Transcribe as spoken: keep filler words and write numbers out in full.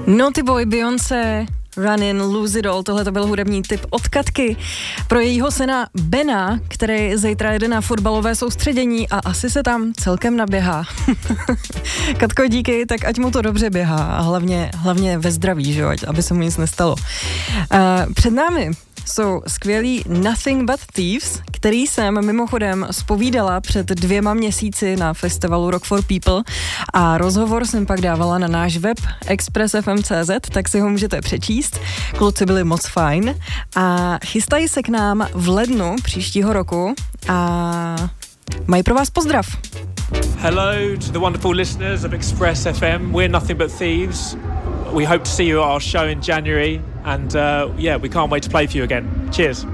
Naughty Boy, Beyoncé, Run In, Lose It All, tohle to byl hudební tip od Katky pro jejího syna Bena, který zítra jede na fotbalové soustředění a asi se tam celkem naběhá. Katko, díky, tak ať mu to dobře běhá a hlavně, hlavně ve zdraví, že? Aby se mu nic nestalo. Uh, před námi jsou skvělí Nothing But Thieves, který jsem mimochodem zpovídala před dvěma měsíci na festivalu Rock for People a rozhovor jsem pak dávala na náš web express f m tečka c z, tak si ho můžete přečíst. Kluci byli moc fajn a chystají se k nám v lednu příštího roku a mají pro vás pozdrav. Hello to the wonderful listeners of Express F M. We're Nothing But Thieves. We hope to see you at our show in January, and uh, yeah, we can't wait to play for you again. Cheers.